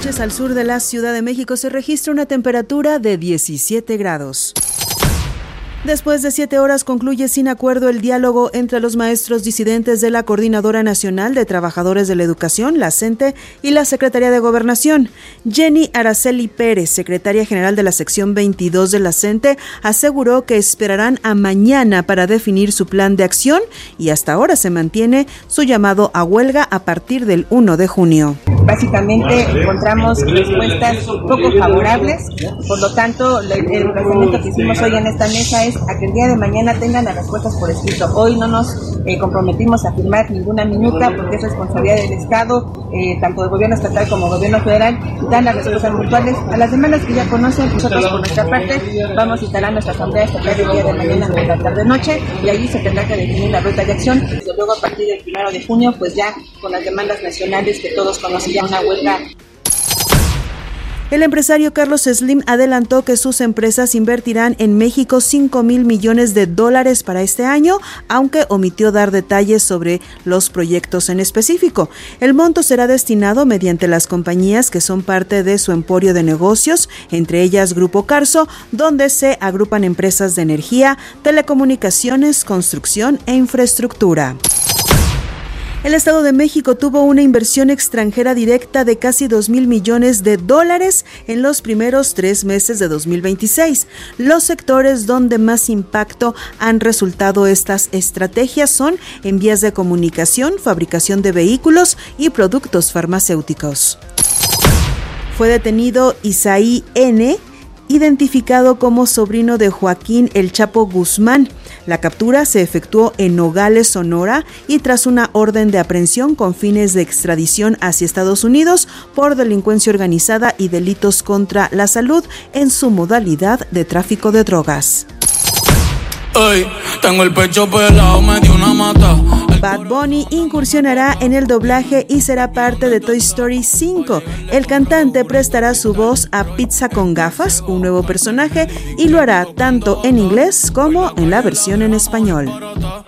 noches. Al sur de la Ciudad de México se registra una temperatura de 17 grados. Después de 7 horas concluye sin acuerdo el diálogo entre los maestros disidentes de la Coordinadora Nacional de Trabajadores de la Educación, la CENTE, y la Secretaría de Gobernación. Jenny Araceli Pérez, secretaria general de la sección 22 de la CENTE, aseguró que esperarán a mañana para definir su plan de acción y hasta ahora se mantiene su llamado a huelga a partir del 1 de junio. Básicamente encontramos respuestas poco favorables, por lo tanto el planteamiento que hicimos hoy en esta mesa es a que el día de mañana tengan las respuestas por escrito. Hoy no nos comprometimos a firmar ninguna minuta porque es responsabilidad del Estado, tanto del gobierno estatal como del gobierno federal, dar las respuestas puntuales a las demandas que ya conocen. Nosotros por nuestra parte vamos a instalar nuestra asamblea estatal el día de mañana por la tarde-noche y allí se tendrá que definir la ruta de acción. Desde luego a partir del 1 de junio pues ya con las demandas nacionales que todos conocen, ya una huelga. El empresario Carlos Slim adelantó que sus empresas invertirán en México $5,000 millones para este año, aunque omitió dar detalles sobre los proyectos en específico. El monto será destinado mediante las compañías que son parte de su emporio de negocios, entre ellas Grupo Carso, donde se agrupan empresas de energía, telecomunicaciones, construcción e infraestructura. El Estado de México tuvo una inversión extranjera directa de casi $2,000 millones en los primeros 3 meses de 2026. Los sectores donde más impacto han resultado estas estrategias son en vías de comunicación, fabricación de vehículos y productos farmacéuticos. Fue detenido Isaí N., identificado como sobrino de Joaquín El Chapo Guzmán. La captura se efectuó en Nogales, Sonora, y tras una orden de aprehensión con fines de extradición hacia Estados Unidos por delincuencia organizada y delitos contra la salud en su modalidad de tráfico de drogas. Ey, tengo el pecho pelado, me dio una mata. Bad Bunny incursionará en el doblaje y será parte de Toy Story 5. El cantante prestará su voz a Pizza con Gafas, un nuevo personaje, y lo hará tanto en inglés como en la versión en español.